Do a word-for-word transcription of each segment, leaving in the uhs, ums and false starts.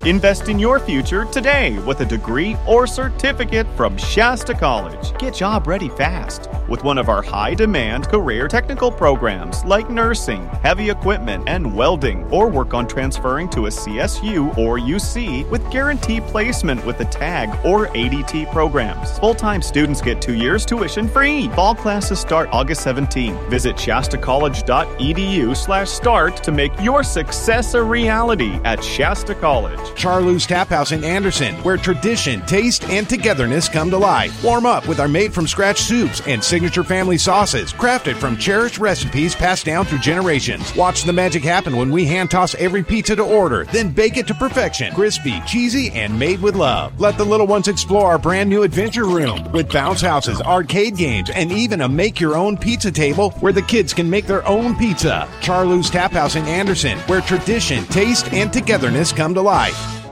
Invest in your future today with a degree or certificate from Shasta College. Get job ready fast with one of our high-demand career technical programs like nursing, heavy equipment, and welding, or work on transferring to a C S U or U C with guaranteed placement with the TAG or A D T programs. Full-time students get two years tuition free. Fall classes start August seventeenth. Visit shasta college dot e d u slash start to make your success a reality at Shasta College. Charlou's Tap House in Anderson, where tradition, taste, and togetherness come to life. Warm up with our made-from-scratch soups and signature family sauces, crafted from cherished recipes passed down through generations. Watch the magic happen when we hand-toss every pizza to order, then bake it to perfection. Crispy, cheesy, and made with love. Let the little ones explore our brand-new adventure room with bounce houses, arcade games, and even a make-your-own pizza table where the kids can make their own pizza. Charlou's Tap House in Anderson, where tradition, taste, and togetherness come to life.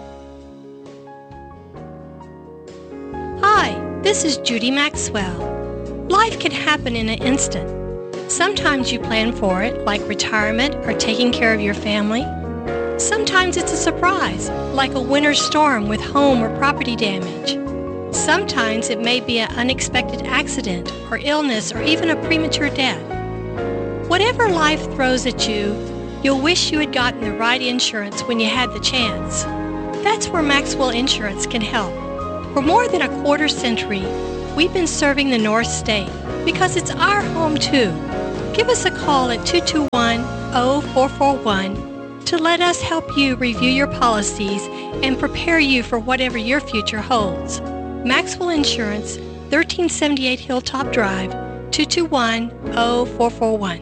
Hi, this is Judy Maxwell. Life can happen in an instant. Sometimes you plan for it, like retirement or taking care of your family. Sometimes it's a surprise, like a winter storm with home or property damage. Sometimes it may be an unexpected accident or illness or even a premature death. Whatever life throws at you, you'll wish you had gotten the right insurance when you had the chance. That's where Maxwell Insurance can help. For more than a quarter century, we've been serving the North State because it's our home too. Give us a call at two two one, zero four four one to let us help you review your policies and prepare you for whatever your future holds. Maxwell Insurance, thirteen seventy-eight Hilltop Drive, two two one, zero four four one.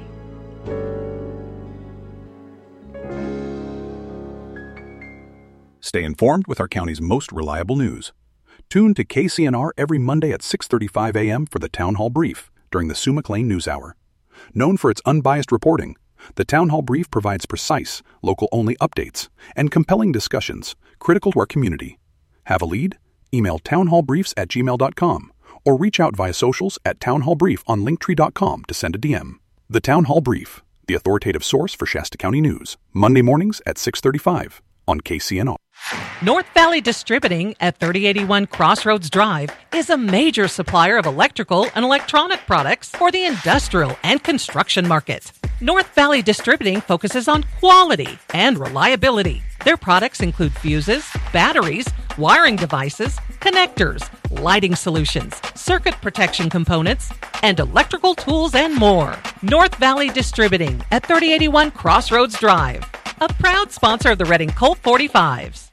Stay informed with our county's most reliable news. Tune to K C N R every Monday at six thirty-five a.m. for the Town Hall Brief during the Sue McLean News Hour. Known for its unbiased reporting, the Town Hall Brief provides precise, local-only updates and compelling discussions critical to our community. Have a lead? Email townhallbriefs at gmail dot com or reach out via socials at townhallbrief on linktree dot com to send a D M. The Town Hall Brief, the authoritative source for Shasta County news, Monday mornings at six thirty-five on K C N R. North Valley Distributing at thirty eighty-one Crossroads Drive is a major supplier of electrical and electronic products for the industrial and construction market. North Valley Distributing focuses on quality and reliability. Their products include fuses, batteries, wiring devices, connectors, lighting solutions, circuit protection components, and electrical tools and more. North Valley Distributing at thirty eighty-one Crossroads Drive, a proud sponsor of the Reading Colt forty-fives.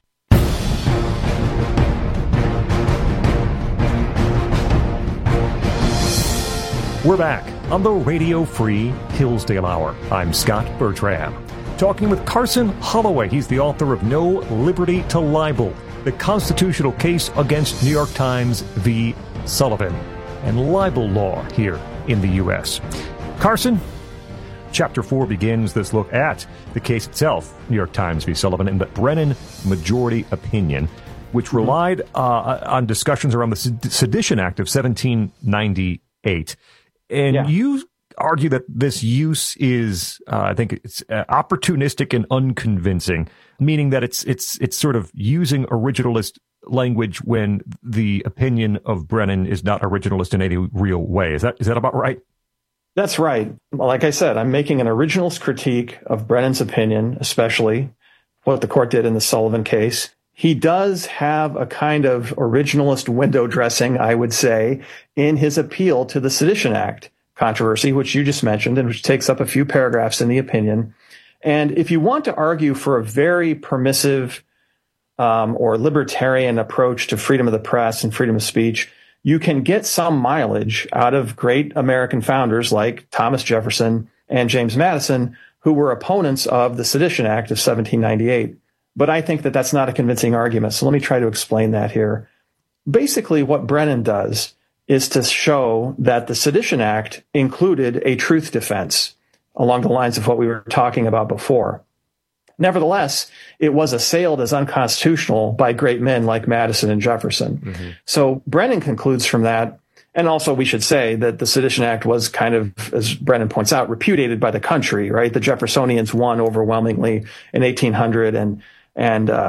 We're back on the Radio Free Hillsdale Hour. I'm Scott Bertram, talking with Carson Holloway. He's the author of No Liberty to Libel, the constitutional case against New York Times v. Sullivan, and libel law here in the U S. Carson, Chapter four begins this look at the case itself, New York Times v. Sullivan, and the Brennan majority opinion, which relied uh, on discussions around the Sedition Act of seventeen ninety-eight. And yeah. you argue that this use is, uh, I think it's uh, opportunistic and unconvincing, meaning that it's it's it's sort of using originalist language when the opinion of Brennan is not originalist in any real way. Is that is that about right? That's right. Like I said, I'm making an originalist critique of Brennan's opinion, especially what the court did in the Sullivan case. He does have a kind of originalist window dressing, I would say, in his appeal to the Sedition Act controversy, which you just mentioned, and which takes up a few paragraphs in the opinion. And if you want to argue for a very permissive um, or libertarian approach to freedom of the press and freedom of speech, you can get some mileage out of great American founders like Thomas Jefferson and James Madison, who were opponents of the Sedition Act of seventeen ninety-eight. But I think that that's not a convincing argument. So let me try to explain that here. Basically, what Brennan does is to show that the Sedition Act included a truth defense along the lines of what we were talking about before. Nevertheless, it was assailed as unconstitutional by great men like Madison and Jefferson. Mm-hmm. So Brennan concludes from that, and also we should say that the Sedition Act was kind of, as Brennan points out, repudiated by the country, right? The Jeffersonians won overwhelmingly in eighteen hundred, and and uh,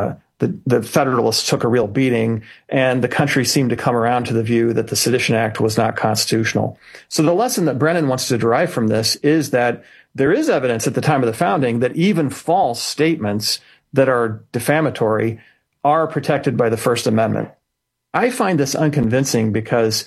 the, the Federalists took a real beating, and the country seemed to come around to the view that the Sedition Act was not constitutional. So the lesson that Brennan wants to derive from this is that there is evidence at the time of the founding that even false statements that are defamatory are protected by the First Amendment. I find this unconvincing because,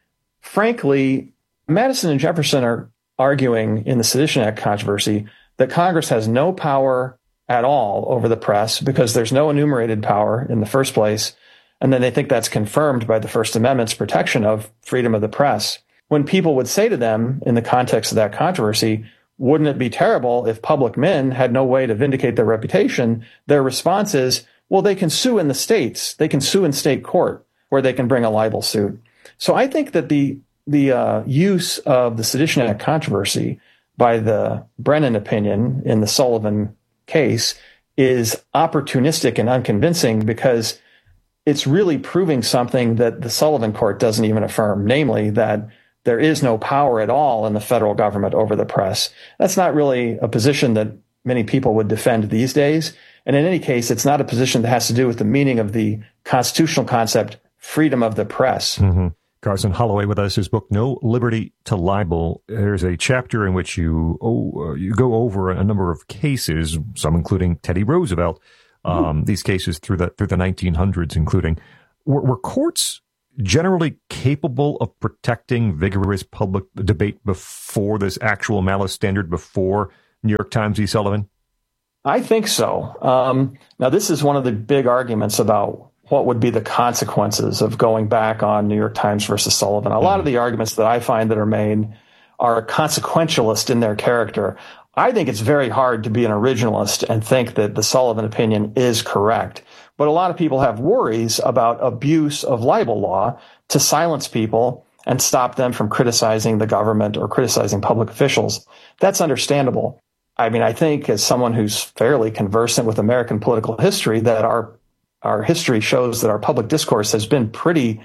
frankly, Madison and Jefferson are arguing in the Sedition Act controversy that Congress has no power at all over the press because there's no enumerated power in the first place. And then they think that's confirmed by the First Amendment's protection of freedom of the press. When people would say to them in the context of that controversy, wouldn't it be terrible if public men had no way to vindicate their reputation? Their response is, well, they can sue in the states. They can sue in state court where they can bring a libel suit. So I think that the the uh, use of the Sedition Act controversy by the Brennan opinion in the Sullivan case is opportunistic and unconvincing because it's really proving something that the Sullivan court doesn't even affirm, namely that there is no power at all in the federal government over the press. That's not really a position that many people would defend these days. And in any case, it's not a position that has to do with the meaning of the constitutional concept, freedom of the press. Mm-hmm. Carson Holloway with us, his book, No Liberty to Libel. There's a chapter in which you oh, uh, you go over a number of cases, some including Teddy Roosevelt, um, mm-hmm. these cases through the through the nineteen hundreds, including, were, were courts generally capable of protecting vigorous public debate before this actual malice standard, before New York Times v. Sullivan? I think so. Um, now, this is one of the big arguments about what would be the consequences of going back on New York Times versus Sullivan. A lot of the arguments that I find that are made are consequentialist in their character. I think it's very hard to be an originalist and think that the Sullivan opinion is correct. But a lot of people have worries about abuse of libel law to silence people and stop them from criticizing the government or criticizing public officials. That's understandable. I mean, I think as someone who's fairly conversant with American political history, that our Our history shows that our public discourse has been pretty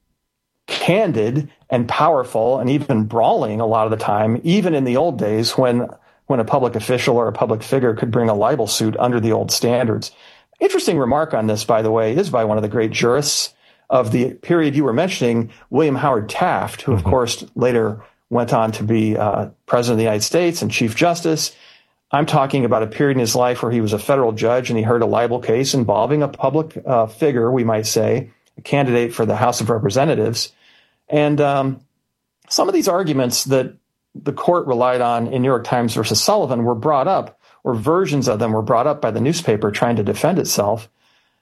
candid and powerful and even brawling a lot of the time, even in the old days when when a public official or a public figure could bring a libel suit under the old standards. Interesting remark on this, by the way, is by one of the great jurists of the period you were mentioning, William Howard Taft, who, of mm-hmm. course, later went on to be uh, President of the United States and Chief Justice. I'm talking about a period in his life where he was a federal judge and he heard a libel case involving a public uh, figure, we might say, a candidate for the House of Representatives. And um, some of these arguments that the court relied on in New York Times versus Sullivan were brought up, or versions of them were brought up by the newspaper trying to defend itself.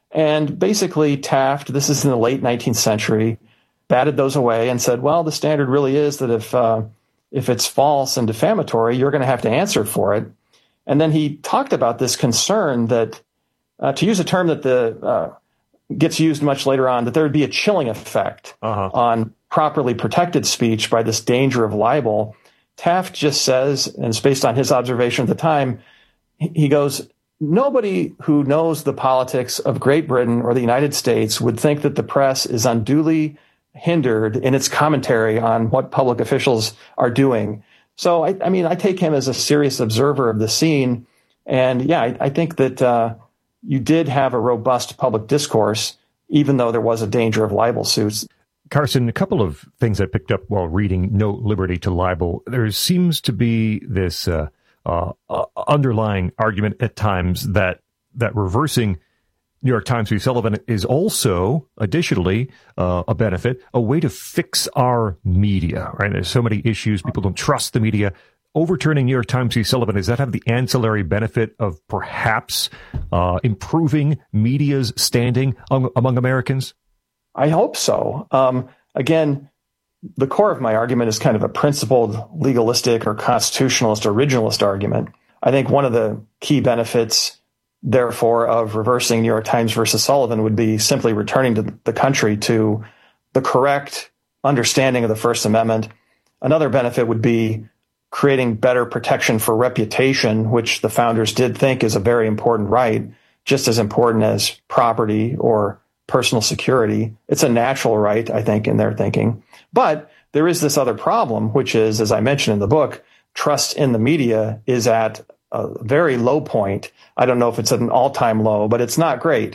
And basically Taft, this is in the late nineteenth century, batted those away and said, well, the standard really is that if uh, if it's false and defamatory, you're going to have to answer for it. And then he talked about this concern that, uh, to use a term that the uh, gets used much later on, that there would be a chilling effect uh-huh. on properly protected speech by this danger of libel. Taft just says, and it's based on his observation at the time, he goes, nobody who knows the politics of Great Britain or the United States would think that the press is unduly hindered in its commentary on what public officials are doing. So, I, I mean, I take him as a serious observer of the scene. And yeah, I, I think that uh, you did have a robust public discourse, even though there was a danger of libel suits. Carson, a couple of things I picked up while reading No Liberty to Libel. There seems to be this uh, uh, uh, underlying argument at times that that reversing New York Times v. Sullivan is also, additionally, uh, a benefit, a way to fix our media, right? There's so many issues. People don't trust the media. Overturning New York Times v. Sullivan, does that have the ancillary benefit of perhaps uh, improving media's standing um, among Americans? I hope so. Um, again, the core of my argument is kind of a principled legalistic or constitutionalist originalist argument. I think one of the key benefits, therefore, of reversing New York Times versus Sullivan would be simply returning to the country to the correct understanding of the First Amendment. Another benefit would be creating better protection for reputation, which the founders did think is a very important right, just as important as property or personal security. It's a natural right, I think, in their thinking. But there is this other problem, which is, as I mentioned in the book, trust in the media is at a very low point. I don't know if it's at an all-time low, but it's not great.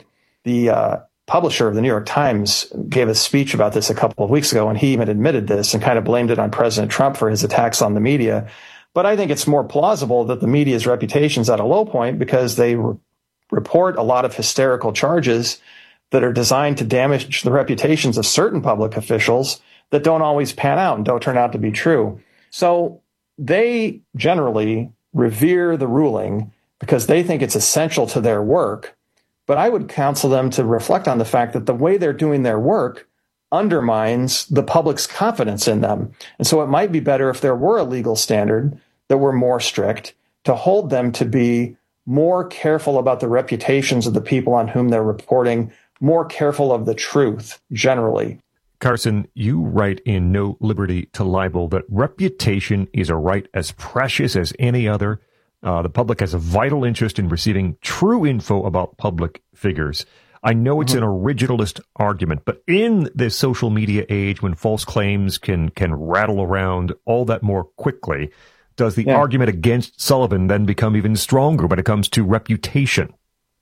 the uh, publisher of the New York Times gave a speech about this a couple of weeks ago, and he even admitted this and kind of blamed it on President Trump for his attacks on the media. But I think it's more plausible that the media's reputation's at a low point because they re- report a lot of hysterical charges that are designed to damage the reputations of certain public officials that don't always pan out and don't turn out to be true. So they generally revere the ruling because they think it's essential to their work. But I would counsel them to reflect on the fact that the way they're doing their work undermines the public's confidence in them. And so it might be better if there were a legal standard that were more strict to hold them to be more careful about the reputations of the people on whom they're reporting, more careful of the truth generally. Carson, you write in No Liberty to Libel that reputation is a right as precious as any other. Uh, the public has a vital interest in receiving true info about public figures. I know it's mm-hmm. an originalist argument, but in this social media age when false claims can can rattle around all that more quickly, does the yeah. argument against Sullivan then become even stronger when it comes to reputation?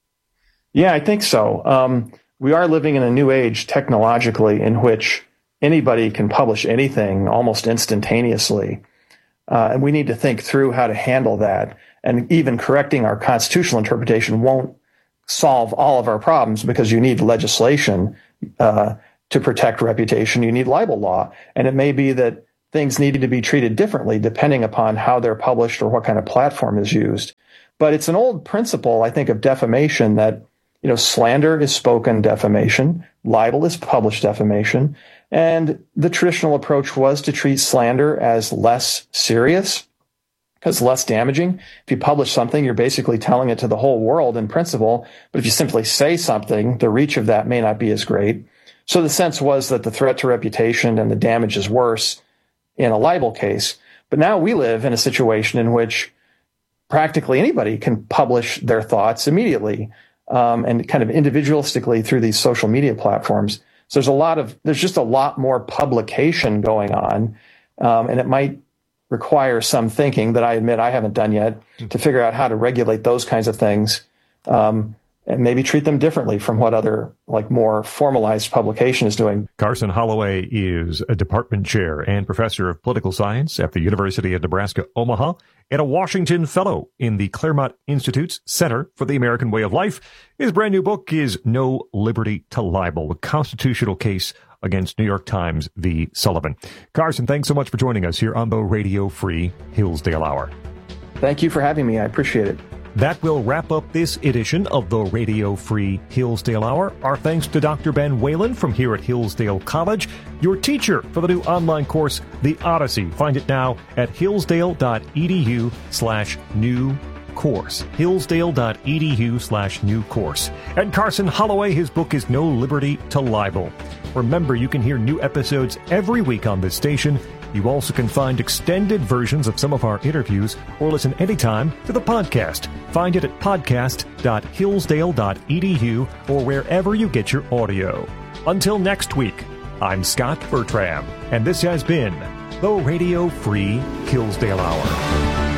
Yeah, I think so. Um, we are living in a new age technologically in which anybody can publish anything almost instantaneously. Uh, and we need to think through how to handle that. And even correcting our constitutional interpretation won't solve all of our problems because you need legislation uh, to protect reputation. You need libel law. And it may be that things need to be treated differently depending upon how they're published or what kind of platform is used. But it's an old principle, I think, of defamation that, you know, slander is spoken defamation, libel is published defamation. And the traditional approach was to treat slander as less serious because less damaging. If you publish something, you're basically telling it to the whole world in principle. But if you simply say something, the reach of that may not be as great. So the sense was that the threat to reputation and the damage is worse in a libel case. But now we live in a situation in which practically anybody can publish their thoughts immediately um, and kind of individualistically through these social media platforms. So there's a lot of, there's just a lot more publication going on, um, and it might require some thinking that I admit I haven't done yet to figure out how to regulate those kinds of things um, and maybe treat them differently from what other, like, more formalized publication is doing. Carson Holloway is a department chair and professor of political science at the University of Nebraska-Omaha and a Washington Fellow in the Claremont Institute's Center for the American Way of Life. His brand new book is No Liberty to Libel, the constitutional case against New York Times v. Sullivan. Carson, thanks so much for joining us here on the Radio Free Hillsdale Hour. Thank you for having me. I appreciate it. That will wrap up this edition of the Radio Free Hillsdale Hour. Our thanks to Doctor Ben Whalen from here at Hillsdale College, your teacher for the new online course, The Odyssey. Find it now at hillsdale.edu slash new course. Hillsdale.edu slash new course. And Carson Holloway, his book is No Liberty to Libel. Remember, you can hear new episodes every week on this station. You also can find extended versions of some of our interviews or listen anytime to the podcast. Find it at podcast dot hillsdale dot e d u or wherever you get your audio. Until next week, I'm Scott Bertram, and this has been the Radio Free Hillsdale Hour.